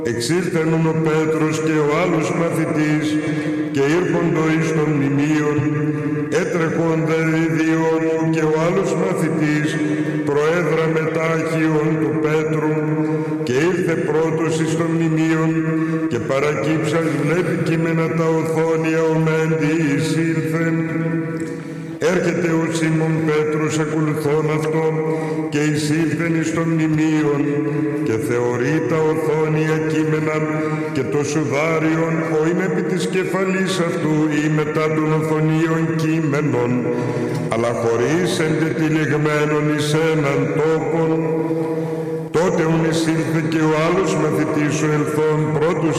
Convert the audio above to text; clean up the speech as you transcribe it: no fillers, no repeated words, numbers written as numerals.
Εξήλθενον ο Πέτρος και ο άλλος μαθητής και ήρχοντο εις των μνημείων, έτρεχοντα διδιώνου και ο άλλος μαθητής προέδρα μετάχειον του Πέτρου και ήρθε πρώτος εις των μνημείων και παρακύψας βλέπει κείμενα τα οθόνια ομέντι εισήλθεν. Έρχεται ο Σίμων Πέτρος ακολουθών αυτόν και εισήλθεν εις των μνημείων και θεωρεί τα οθόνια κείμενα και το σουδάριον ο είναι επί της κεφαλής αυτού ή μετά των οθονίων κείμενων, αλλά χωρίς εντετυλιγμένον εις έναν τόπον. Τότε ουν εισήλθε και ο άλλος μαθητής ο ελθόν πρώτος